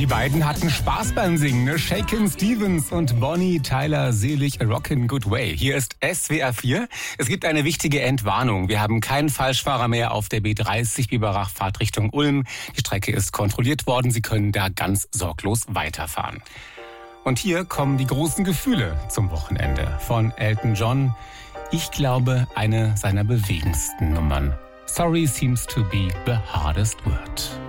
Die beiden hatten Spaß beim Singen, ne? Shakin' Stevens und Bonnie Tyler selig A Rockin' Good Way. Hier ist SWR 4. Es gibt eine wichtige Entwarnung. Wir haben keinen Falschfahrer mehr auf der B30 Biberach Fahrtrichtung Ulm. Die Strecke ist kontrolliert worden. Sie können da ganz sorglos weiterfahren. Und hier kommen die großen Gefühle zum Wochenende von Elton John. Ich glaube, eine seiner bewegendsten Nummern. Sorry seems to be the hardest word.